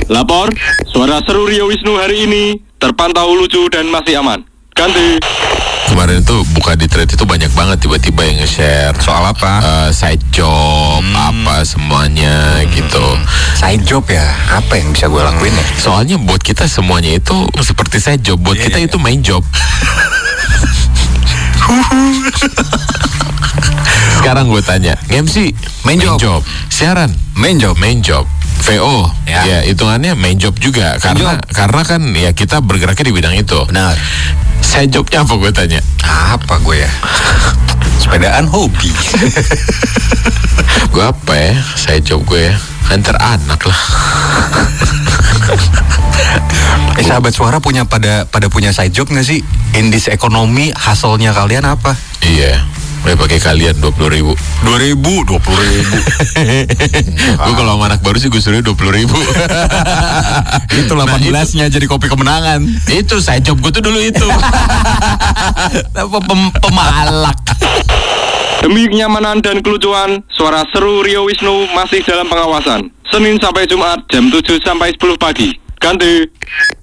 Lapor, suara seru Rio Wisnu hari ini terpantau lucu dan masih aman. Ganti. Kemarin itu buka di thread itu banyak banget tiba-tiba yang nge-share. Soal apa? Side job, apa semuanya gitu. Side job ya? Apa yang bisa gue lakuin ya? Soalnya buat kita semuanya itu seperti side job. Buat kita itu main job. Sekarang gue tanya, MC Main job. Siaran Main job. VO Ya. hitungannya main job juga karena kan ya kita bergeraknya di bidang itu. Benar. Side jobnya apa gue tanya? Apa gue ya? Sepedaan hobi. Gue apa ya? Side job gue ya antar anak lah. Sahabat suara pada punya side job nggak sih? Indis ekonomi hasilnya kalian apa? Iya, boleh pakai kalian 20.000. 20.000. Gue kalau sama anak baru sih gue suruh 20.000. Itu 18-nya jadi kopi kemenangan. Itu side job gue tuh dulu itu. Pemalak. Demi kenyamanan dan kelucuan, suara seru Rio Wisnu masih dalam pengawasan. Senin sampai Jumat jam 7 sampai 10 pagi. Ganti.